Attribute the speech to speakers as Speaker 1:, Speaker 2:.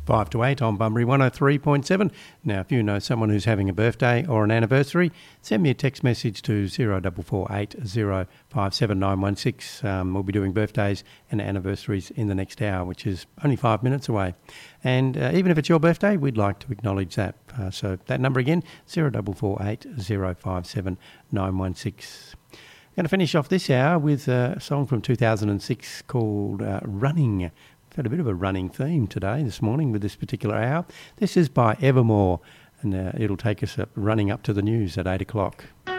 Speaker 1: 5 to 8 on Bunbury 103.7. Now, if you know someone who's having a birthday or an anniversary, send me a text message to 0448057916. We'll be doing birthdays and anniversaries in the next hour, which is only 5 minutes away. And even if it's your birthday, we'd like to acknowledge that. So that number again, 0448057916. Going to finish off this hour with a song from 2006 called Running. We've had a bit of a running theme this morning with this particular hour. This is by Evermore, and it'll take us running up to the news at 8 o'clock.